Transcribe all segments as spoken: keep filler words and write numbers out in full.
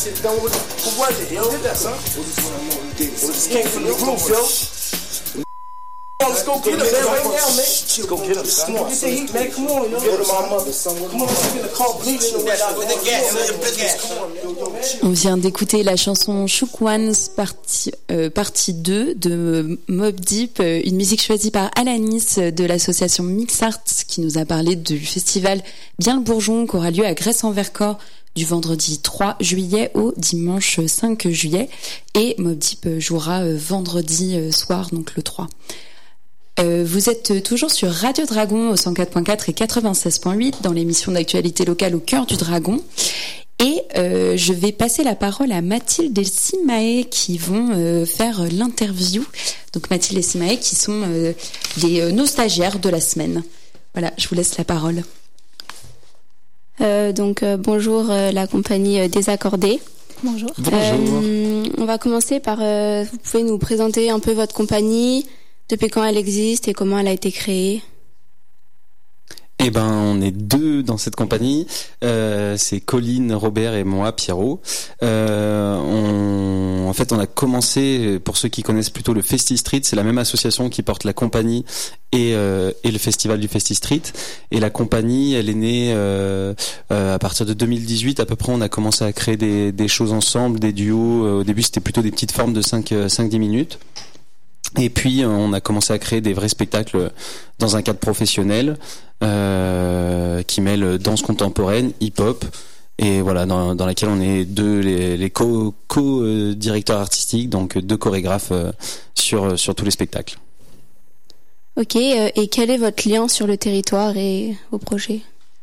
Sit down with who was it, yo? Who did that, son? It just came from the roof, yo. Let's go get him, man, right now, man. Let's go get him, son. Get the heat, man. Come on, yo. Go to my mother, son. Come on, let's get the car bleeding or whatever. On vient d'écouter la chanson Shook Ones partie, euh, partie deux de Mobb Deep, une musique choisie par Alanis de l'association Mix Arts qui nous a parlé du festival Bien le Bourgeon qui aura lieu à Grèce-en-Vercors du vendredi trois juillet au dimanche cinq juillet et Mobb Deep jouera vendredi soir, donc le trois. Euh, vous êtes toujours sur Radio Dragon au cent quatre point quatre et quatre-vingt-seize point huit dans l'émission d'actualité locale au cœur du Dragon. Et euh, je vais passer la parole à Mathilde et Simae qui vont euh, faire l'interview. Donc Mathilde et Simae qui sont euh, les, euh, nos stagiaires de la semaine. Voilà, je vous laisse la parole. Euh, donc euh, bonjour euh, la compagnie euh, Désaccordée. Bonjour. Bonjour. Euh, on va commencer par, euh, vous pouvez nous présenter un peu votre compagnie, depuis quand elle existe et comment elle a été créée? Eh ben, on est deux dans cette compagnie. Euh, c'est Colline, Robert et moi, Pierrot. Euh, on, en fait, on a commencé, pour ceux qui connaissent plutôt le Festi Street, c'est la même association qui porte la compagnie et, euh, et le festival du Festi Street. Et la compagnie, elle est née euh, euh, à partir de deux mille dix-huit. À peu près, on a commencé à créer des, des choses ensemble, des duos. Au début, c'était plutôt des petites formes de cinq à dix minutes. Et puis on a commencé à créer des vrais spectacles dans un cadre professionnel euh, qui mêle danse contemporaine, hip-hop et voilà dans, dans laquelle on est deux les, les co, co euh, directeurs artistiques, donc deux chorégraphes euh, sur sur tous les spectacles. Ok, euh, et quel est votre lien sur le territoire et au projet?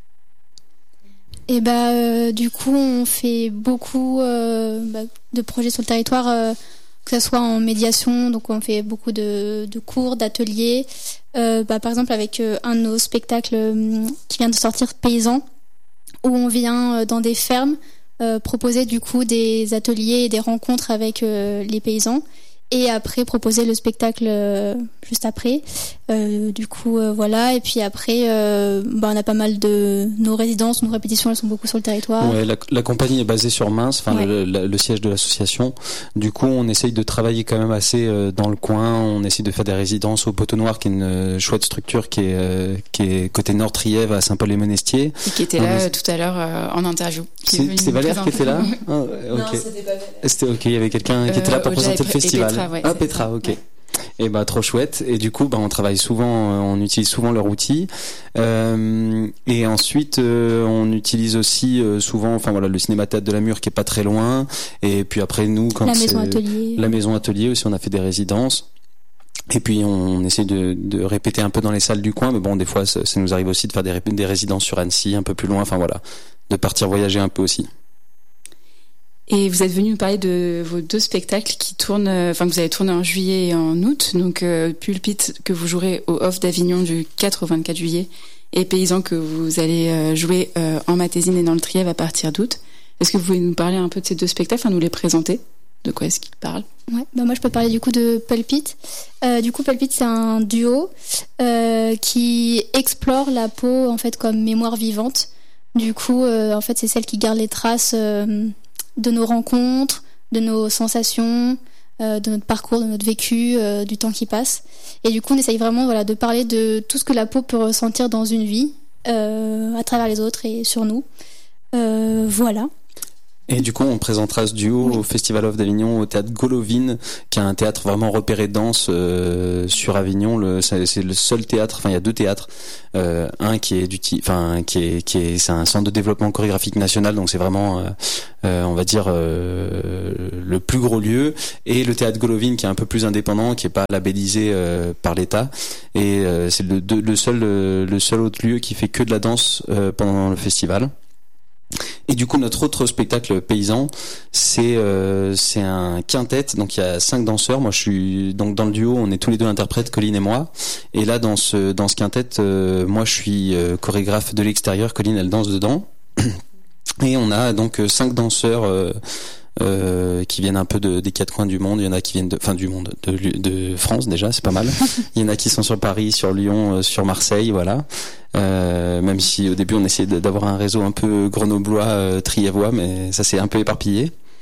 Et bah euh, du coup on fait beaucoup euh, bah, de projets sur le territoire. Euh, que ce soit en médiation, donc on fait beaucoup de, de cours, d'ateliers. Euh, bah, par exemple, avec euh, un de nos spectacles euh, qui vient de sortir, Paysans, où on vient euh, dans des fermes euh, proposer du coup des ateliers et des rencontres avec euh, les paysans. Et après proposer le spectacle euh, juste après. Euh, du coup euh, voilà, et puis après euh, bah, on a pas mal de nos résidences, nos répétitions, elles sont beaucoup sur le territoire. Ouais, la, la compagnie est basée sur Mince, enfin ouais. le, le, le siège de l'association. Du coup, on essaye de travailler quand même assez euh, dans le coin. On essaye de faire des résidences au Poteau Noir, qui est une euh, chouette structure qui est euh, qui est côté Nord-Trièves à Saint-Paul-les-Monestiers. Et qui était là euh, tout à l'heure euh, en interview. C'est, c'est Valère qui était là. Ah, okay. Non, c'était pas Valère. C'était ok. Il y avait quelqu'un qui était là pour euh, présenter le festival. Petra, ouais, ah Petra, ok. Ouais. Et bah trop chouette. Et du coup, bah on travaille souvent, on utilise souvent leur outil. Euh, et ensuite, euh, on utilise aussi euh, souvent, enfin voilà, le cinéma théâtre de la Mure qui est pas très loin. Et puis après nous, quand la c'est maison atelier, la maison atelier aussi, on a fait des résidences. Et puis on, on essaie de, de répéter un peu dans les salles du coin, mais bon, des fois, ça, ça nous arrive aussi de faire des, des résidences sur Annecy, un peu plus loin. Enfin voilà, de partir voyager un peu aussi. Et vous êtes venu nous parler de vos deux spectacles qui tournent, enfin que vous avez tourné en juillet et en août, donc euh, Pulpit que vous jouerez au Off d'Avignon du quatre au vingt-quatre juillet et Paysans que vous allez euh, jouer euh, en Matésine et dans le Trièves à partir d'août. Est-ce que vous pouvez nous parler un peu de ces deux spectacles, enfin nous les présenter? De quoi est-ce qu'ils parlent? Ouais, bah moi je peux parler du coup de Pulpit. Euh, du coup Pulpit c'est un duo euh, qui explore la peau en fait comme mémoire vivante. Du coup euh, en fait c'est celle qui garde les traces euh, de nos rencontres, de nos sensations, euh, de notre parcours, de notre vécu, euh, du temps qui passe. Et du coup, on essaye vraiment voilà, de parler de tout ce que la peau peut ressentir dans une vie, euh, à travers les autres et sur nous. Euh, voilà. Et du coup, on présentera ce duo oui. au Festival of d'Avignon, au théâtre Golovine, qui est un théâtre vraiment repéré danse euh, sur Avignon. Le, c'est, c'est le seul théâtre. Enfin, il y a deux théâtres. Euh, un qui est du, enfin, qui est, qui est, c'est un centre de développement chorégraphique national. Donc, c'est vraiment, euh, euh, on va dire, euh, le plus gros lieu. Et le théâtre Golovine, qui est un peu plus indépendant, qui est pas labellisé euh, par l'État. Et euh, c'est le, le seul, le seul autre lieu qui fait que de la danse euh, pendant le festival. Et du coup, notre autre spectacle paysan, c'est euh, c'est un quintet. Donc il y a cinq danseurs. Moi, je suis donc dans le duo. On est tous les deux interprètes, Colline et moi. Et là, dans ce dans ce quintet, euh, moi, je suis euh, chorégraphe de l'extérieur. Colline, elle danse dedans. Et on a donc cinq danseurs. Euh, Euh, qui viennent un peu de, des quatre coins du monde. Il y en a qui viennent de, enfin du monde, de, de France déjà, c'est pas mal. Il y en a qui sont sur Paris, sur Lyon, euh, sur Marseille, voilà. Euh, même si au début on essayait d'avoir un réseau un peu grenoblois, euh, triévois, mais ça s'est un peu éparpillé.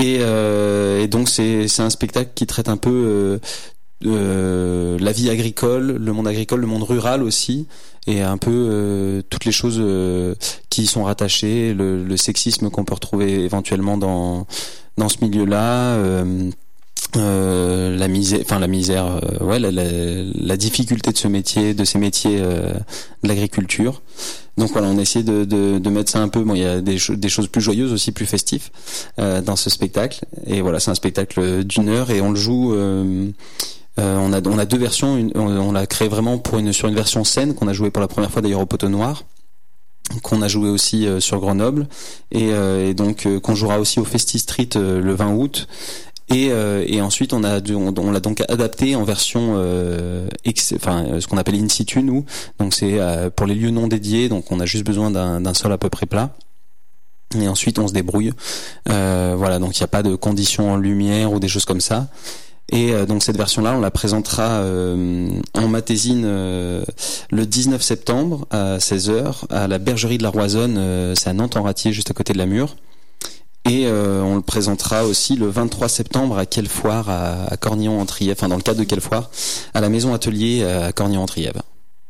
Et, euh, et donc c'est c'est un spectacle qui traite un peu euh, euh, la vie agricole, le monde agricole, le monde rural aussi, et un peu euh, toutes les choses euh, qui y sont rattachées, le, le sexisme qu'on peut retrouver éventuellement dans dans ce milieu-là. Euh, Euh, la misère, enfin la misère, euh, ouais, la, la, la difficulté de ce métier, de ces métiers euh, de l'agriculture. Donc voilà, on a essayé de, de, de mettre ça un peu. Bon, il y a des, cho- des choses plus joyeuses aussi, plus festives euh, dans ce spectacle. Et voilà, c'est un spectacle d'une heure et on le joue. Euh, euh, on a on a deux versions. Une, on, on l'a créé vraiment pour une sur une version scène qu'on a joué pour la première fois d'ailleurs au Poteau Noir, qu'on a joué aussi euh, sur Grenoble et, euh, et donc euh, qu'on jouera aussi au Festi Street euh, le vingt août. Et, euh, et ensuite on a on, on l'a donc adapté en version euh, ex, enfin ce qu'on appelle in situ nous, donc c'est euh, pour les lieux non dédiés, donc on a juste besoin d'un, d'un sol à peu près plat et ensuite on se débrouille, euh, voilà, donc il n'y a pas de conditions en lumière ou des choses comme ça. Et euh, donc cette version là on la présentera euh, en Matésine euh, le dix-neuf septembre à seize heures à la Bergerie de la Roisonne, euh, c'est à Nantes-en-Ratier juste à côté de la Mure. Et euh, on le présentera aussi le vingt-trois septembre à Quellefoire, à, à Cornillon-en-Trièves, enfin dans le cadre de Quellefoire, à la Maison Atelier à Cornillon-en-Trièves.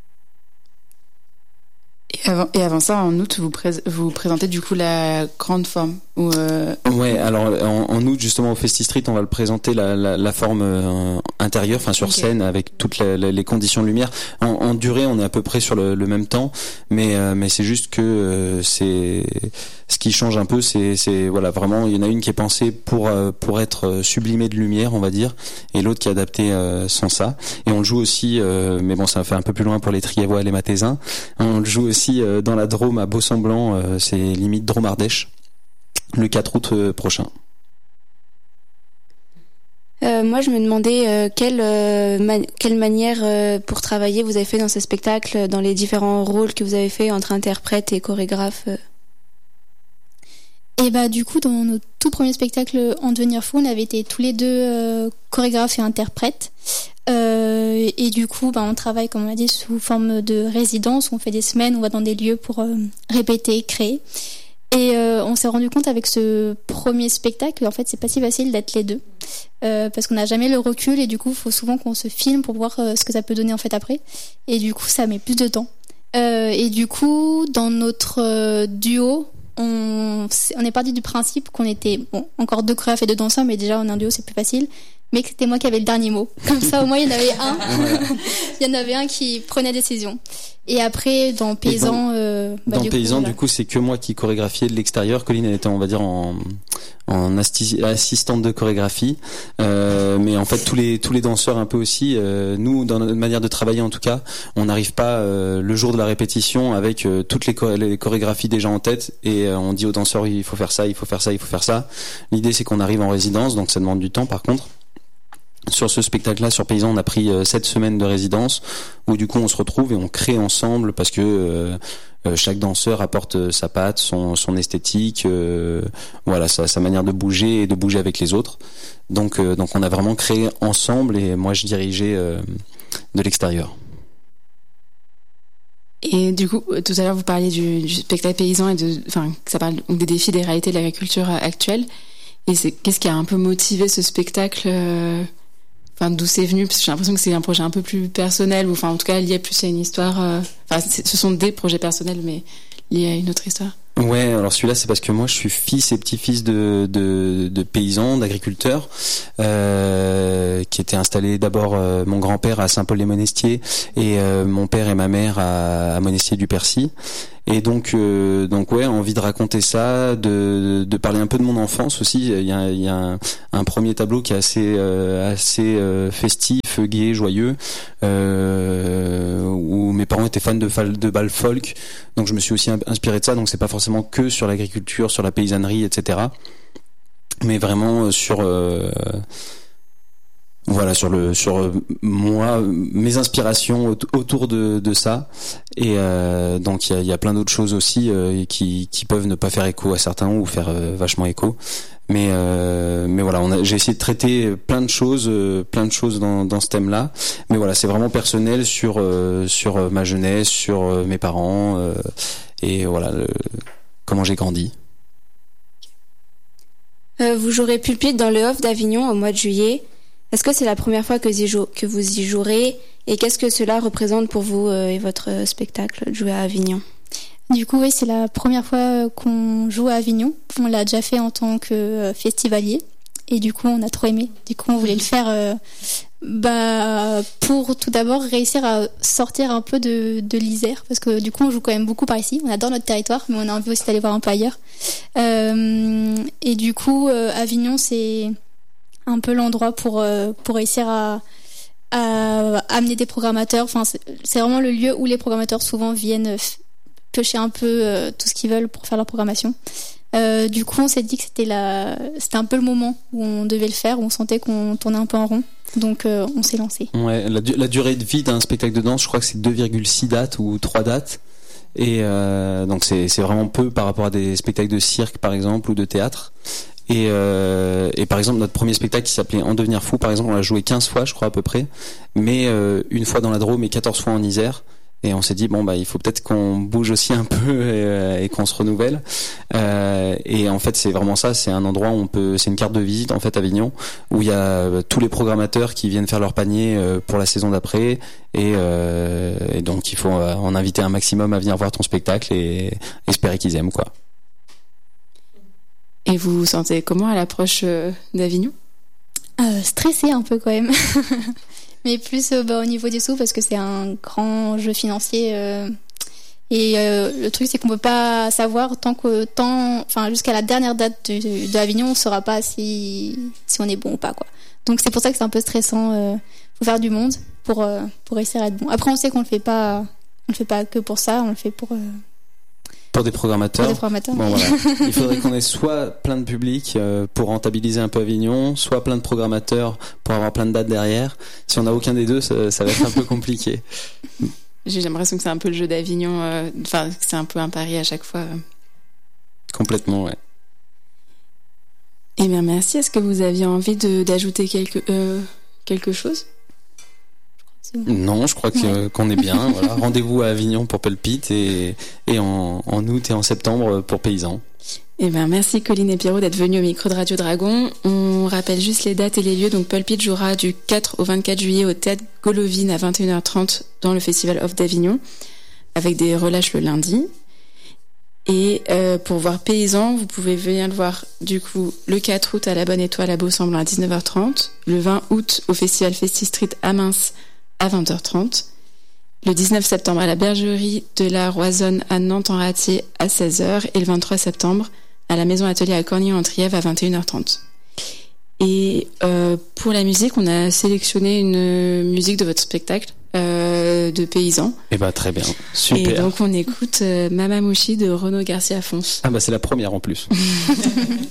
Et avant, et avant ça, en août, vous, pré- vous présentez du coup la grande forme ou euh... Ouais, alors en, en août justement au Festi Street, on va le présenter la, la, la forme euh, intérieure, enfin sur okay. scène avec toutes la, la, les conditions de lumière. En, en durée, on est à peu près sur le, le même temps, mais euh, mais c'est juste que euh, c'est ce qui change un peu, c'est c'est voilà vraiment il y en a une qui est pensée pour euh, pour être sublimée de lumière, on va dire, et l'autre qui est adaptée euh, sans ça. Et on le joue aussi, euh, mais bon ça fait un peu plus loin pour les Triévois et les Matésins. On le joue aussi euh, dans la Drôme à Beau-Semblant, euh, c'est limite Drôme-Ardèche, le quatre août euh, prochain. Euh, moi, je me demandais euh, quelle, euh, ma- quelle manière euh, pour travailler vous avez fait dans ce spectacle, dans les différents rôles que vous avez fait entre interprète et chorégraphe. Euh. Et bah du coup, dans notre tout premier spectacle En devenir fou, on avait été tous les deux euh, chorégraphes et interprètes. Euh, et du coup, bah, on travaille, comme on a dit, sous forme de résidence. On fait des semaines, on va dans des lieux pour euh, répéter, créer. Et euh, on s'est rendu compte avec ce premier spectacle, en fait, c'est pas si facile d'être les deux, euh, parce qu'on n'a jamais le recul et du coup, il faut souvent qu'on se filme pour voir euh, ce que ça peut donner en fait après. Et du coup, ça met plus de temps. Euh, et du coup, dans notre euh, duo, on, on est parti du principe qu'on était bon, encore deux chorégraphes et deux danseurs, mais déjà en un duo, c'est plus facile. Mais que c'était moi qui avais le dernier mot. Comme ça, au moins, il y en avait un. Il y en avait un qui prenait la décision. Et après, dans Paysan, dans, euh, bah, dans du Paysan, coup, voilà. du coup, c'est que moi qui chorégraphiais de l'extérieur. Colline, elle était, on va dire, en, en asti- assistante de chorégraphie. Euh, mais en fait, tous les tous les danseurs un peu aussi. Euh, nous, dans notre manière de travailler, en tout cas, on n'arrive pas euh, le jour de la répétition avec euh, toutes les, cho- les chorégraphies déjà en tête et euh, on dit aux danseurs il faut faire ça, il faut faire ça, il faut faire ça. L'idée, c'est qu'on arrive en résidence, donc ça demande du temps. Par contre. Sur ce spectacle-là, sur Paysan, on a pris euh, sept semaines de résidence où du coup on se retrouve et on crée ensemble parce que euh, euh, chaque danseur apporte euh, sa patte, son, son esthétique, euh, voilà, sa, sa manière de bouger et de bouger avec les autres. Donc, euh, donc on a vraiment créé ensemble et moi je dirigeais euh, de l'extérieur. Et du coup, tout à l'heure vous parliez du, du spectacle Paysan et de, enfin, ça parle des défis, des réalités de l'agriculture actuelle. Et c'est qu'est-ce qui a un peu motivé ce spectacle? Euh... Enfin, d'où c'est venu, parce que j'ai l'impression que c'est un projet un peu plus personnel, ou enfin en tout cas lié plus à une histoire. Euh... Enfin, ce sont des projets personnels, mais liés à une autre histoire. Ouais, alors celui-là c'est parce que moi je suis fils et petit-fils de de, de paysans, d'agriculteurs, euh, qui étaient installés d'abord euh, mon grand-père à Saint-Paul-les-Monestiers et euh, mon père et ma mère à, à Monestier-du-Percy. Et donc, euh, donc ouais, envie de raconter ça, de, de parler un peu de mon enfance aussi. Il y a, il y a un, un premier tableau qui est assez, euh, assez euh, festif, gai, joyeux, euh, où mes parents étaient fans de, de bal folk. Donc je me suis aussi inspiré de ça. Donc c'est pas forcément que sur l'agriculture, sur la paysannerie, et cetera. Mais vraiment sur euh, voilà sur le sur moi mes inspirations autour de de ça et euh, donc il y a il y a plein d'autres choses aussi euh, qui qui peuvent ne pas faire écho à certains ou faire euh, vachement écho mais euh, mais voilà on a j'ai essayé de traiter plein de choses euh, plein de choses dans dans ce thème-là mais voilà c'est vraiment personnel sur euh, sur ma jeunesse sur euh, mes parents euh, et voilà le, comment j'ai grandi. Euh, vous jouerez Pulpite dans le Off d'Avignon au mois de juillet. Est-ce que c'est la première fois que vous y, jou- que vous y jouerez et qu'est-ce que cela représente pour vous euh, et votre spectacle de jouer à Avignon? Du coup, oui, c'est la première fois qu'on joue à Avignon. On l'a déjà fait en tant que festivalier. Et du coup, on a trop aimé. Du coup, on voulait le faire euh, bah, pour tout d'abord réussir à sortir un peu de, de l'Isère. Parce que du coup, on joue quand même beaucoup par ici. On adore notre territoire, mais on a envie aussi d'aller voir un peu ailleurs. Euh, et du coup, euh, Avignon, c'est un peu l'endroit pour, euh, pour réussir à... à amener des programmateurs. Enfin, c'est, c'est vraiment le lieu où les programmateurs souvent viennent piocher un peu euh, tout ce qu'ils veulent pour faire leur programmation. Euh, du coup, on s'est dit que c'était la, c'était un peu le moment où on devait le faire, où on sentait qu'on tournait un peu en rond. Donc, euh, on s'est lancé. Ouais, la, la durée de vie d'un spectacle de danse, je crois que c'est deux virgule six dates ou trois dates. Et euh, donc, c'est, c'est vraiment peu par rapport à des spectacles de cirque, par exemple, ou de théâtre. Et, euh, et par exemple, notre premier spectacle qui s'appelait En devenir fou, par exemple, on l'a joué quinze fois, je crois, à peu près. Mais euh, une fois dans la Drôme et quatorze fois en Isère. Et on s'est dit bon bah il faut peut-être qu'on bouge aussi un peu et, et qu'on se renouvelle. Euh, et en fait c'est vraiment ça, c'est un endroit où on peut, c'est une carte de visite en fait Avignon où il y a tous les programmateurs qui viennent faire leur panier pour la saison d'après. Et, euh, et donc il faut en inviter un maximum à venir voir ton spectacle et espérer qu'ils aiment quoi. Et vous vous sentez comment à l'approche d'Avignon? euh, Stressé un peu quand même. Mais plus euh, bah, au niveau des sous parce que c'est un grand jeu financier euh, et euh, le truc c'est qu'on peut pas savoir tant que tant enfin jusqu'à la dernière date de, de Avignon on saura pas si si on est bon ou pas quoi. Donc c'est pour ça que c'est un peu stressant. Euh, faut faire du monde pour euh, pour réussir à être bon. Après on sait qu'on le fait pas on le fait pas que pour ça, on le fait pour euh, Pour des programmateurs. Pour des programmateurs. Bon, voilà. Il faudrait qu'on ait soit plein de public euh, pour rentabiliser un peu Avignon, soit plein de programmateurs pour avoir plein de dates derrière. Si on n'a aucun des deux, ça, ça va être un peu compliqué. J'ai l'impression que c'est un peu le jeu d'Avignon, enfin euh, c'est un peu un pari à chaque fois. Complètement, ouais. Eh bien merci. Est-ce que vous aviez envie de, d'ajouter quelque, euh, quelque chose? Non, je crois que, ouais. qu'on est bien. Voilà. Rendez-vous à Avignon pour Pulpite et, et en, en août et en septembre pour Paysans. Eh ben, merci Colline et Pierrot d'être venus au micro de Radio Dragon. On rappelle juste les dates et les lieux. Donc Pulpite jouera du quatre au vingt-quatre juillet au Théâtre Golovine à vingt et une heures trente dans le Festival Off d'Avignon avec des relâches le lundi. Et euh, pour voir Paysans, vous pouvez venir le voir du coup le quatre août à la Bonne Étoile à Beau-Semblant à dix-neuf heures trente, le vingt août au Festival Festi Street à Mince à vingt heures trente, le dix-neuf septembre à la Bergerie de la Roisonne à Nantes-en-Ratier à seize heures et le vingt-trois septembre à la Maison Atelier à Cornillon-en-Trièves à vingt et une heures trente. Et euh, pour la musique, on a sélectionné une musique de votre spectacle euh, de Paysans. Eh ben très bien, super. Et donc on écoute euh, Mama Mouchi de Renaud Garcia Fons. Ah bah c'est la première en plus.